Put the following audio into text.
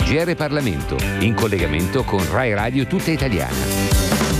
GR Parlamento, in collegamento con Rai Radio Tutta Italiana.